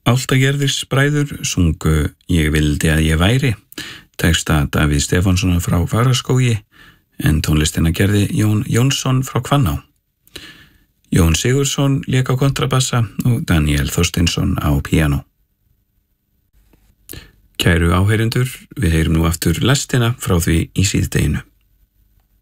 Álftagerðisbræður sungu Ég vildi að ég væri, texta Davíð Stefánssonar frá Fagraskógi, en tónlistina gerði Jón Jónsson frá Hvanná. Jón Sigurðsson lék á kontrabassa og Daniel Þorsteinsson á píanó. Kæru áheyrendur, við heyrum nú aftur lestina frá því í síðdeginu.